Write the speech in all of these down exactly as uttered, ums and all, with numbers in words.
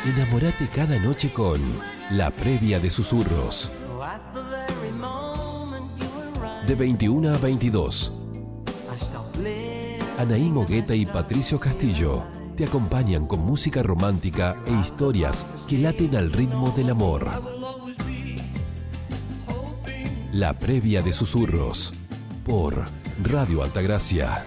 Enamorate cada noche con La Previa de Susurros. De veintiuna a veintidós. Anaí Mogueta y Patricio Castillo te acompañan con música romántica e historias que laten al ritmo del amor. La Previa de Susurros por Radio Altagracia.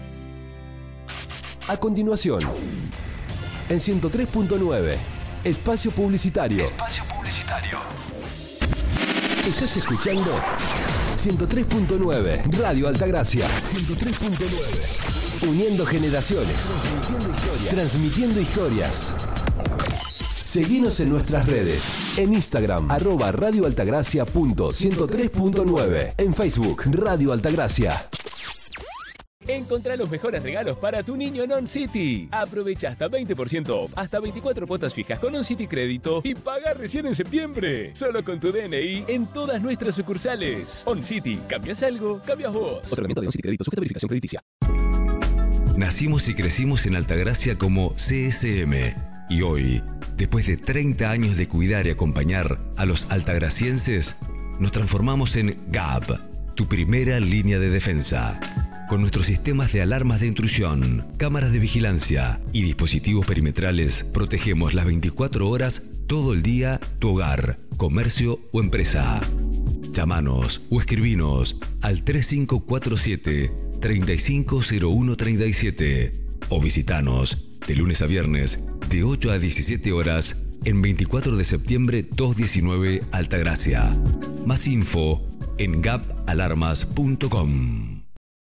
A continuación, en ciento tres punto nueve, Espacio Publicitario. Espacio Publicitario. Estás escuchando ciento tres punto nueve, Radio Altagracia. ciento tres punto nueve. Uniendo generaciones. Transmitiendo historias. Transmitiendo historias. Seguinos en nuestras redes. En Instagram, arroba radioaltagracia punto ciento tres punto nueve. En Facebook, Radio Altagracia. Encontrá los mejores regalos para tu niño en OnCity. Aprovecha hasta veinte por ciento off, hasta veinticuatro cuotas fijas con OnCity Crédito y paga recién en septiembre. Solo con tu D N I en todas nuestras sucursales. OnCity, cambias algo, cambias vos. Otorgamiento de OnCity Crédito, sujeta a verificación crediticia. Nacimos y crecimos en Altagracia como C S M. Y hoy, después de treinta años de cuidar y acompañar a los altagracienses, nos transformamos en G A P, tu primera línea de defensa. Con nuestros sistemas de alarmas de intrusión, cámaras de vigilancia y dispositivos perimetrales, protegemos las veinticuatro horas, todo el día, tu hogar, comercio o empresa. Llámanos o escribinos al tres cinco cuatro siete, tres cinco cero uno tres siete o visitanos de lunes a viernes de ocho a diecisiete horas en veinticuatro de septiembre doscientos diecinueve Altagracia. Más info en gap alarmas punto com.